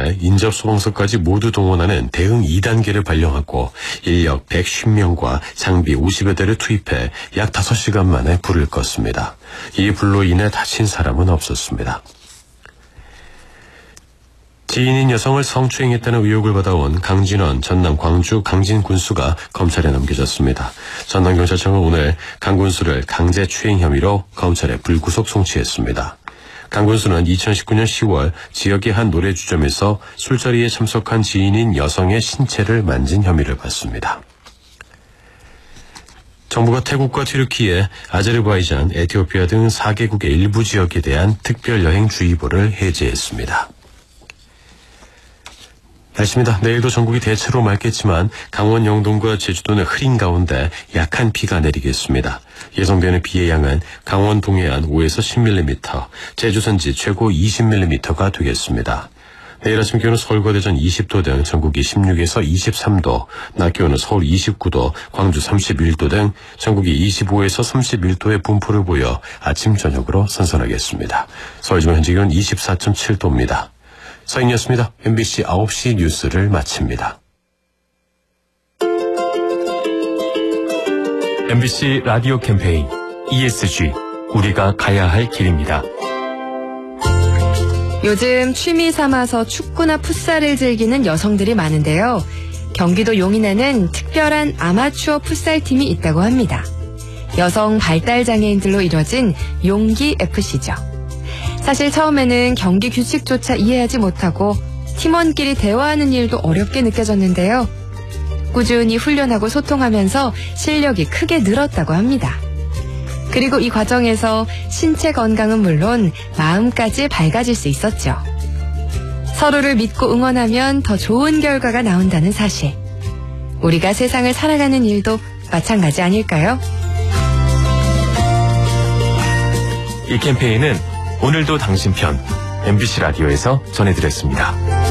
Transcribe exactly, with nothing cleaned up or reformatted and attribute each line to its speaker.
Speaker 1: 동안에 인접 소방서까지 모두 동원하는 대응 이 단계를 발령하고 인력 백십 명과 장비 오십여 대를 투입해 약 다섯 시간 만에 불을 껐습니다. 이 불로 인해 다친 사람은 없었습니다. 지인인 여성을 성추행했다는 의혹을 받아온 강진원 전남 광주 강진 군수가 검찰에 넘겨졌습니다. 전남경찰청은 오늘 강 군수를 강제추행 혐의로 검찰에 불구속 송치했습니다. 강 군수는 이천십구 년 시월 지역의 한 노래주점에서 술자리에 참석한 지인인 여성의 신체를 만진 혐의를 받습니다. 정부가 태국과 튀르키예, 아제르바이잔, 에티오피아 등 사 개국의 일부 지역에 대한 특별여행주의보를 해제했습니다. 날씨입니다. 내일도 전국이 대체로 맑겠지만 강원 영동과 제주도는 흐린 가운데 약한 비가 내리겠습니다. 예상되는 비의 양은 강원 동해안 오에서 십 밀리미터, 제주 산지 최고 이십 밀리미터가 되겠습니다. 내일 아침 기온은 서울과 대전 이십 도 등 전국이 십육에서 이십삼 도, 낮 기온은 서울 이십구 도, 광주 삼십일 도 등 전국이 이십오에서 삼십일 도의 분포를 보여 아침 저녁으로 선선하겠습니다. 서울지방 현재 기온 이십사 점 칠 도입니다. 서인이었습니다. 엠비씨 아홉 시 뉴스를 마칩니다.
Speaker 2: 엠비씨 라디오 캠페인 이에스지 우리가 가야 할 길입니다.
Speaker 3: 요즘 취미 삼아서 축구나 풋살을 즐기는 여성들이 많은데요. 경기도 용인에는 특별한 아마추어 풋살팀이 있다고 합니다. 여성 발달장애인들로 이뤄진 용기에프씨죠. 사실 처음에는 경기 규칙조차 이해하지 못하고 팀원끼리 대화하는 일도 어렵게 느껴졌는데요. 꾸준히 훈련하고 소통하면서 실력이 크게 늘었다고 합니다. 그리고 이 과정에서 신체 건강은 물론 마음까지 밝아질 수 있었죠. 서로를 믿고 응원하면 더 좋은 결과가 나온다는 사실. 우리가 세상을 살아가는 일도 마찬가지 아닐까요?
Speaker 2: 이 캠페인은 오늘도 당신 편 엠비씨 라디오에서 전해드렸습니다.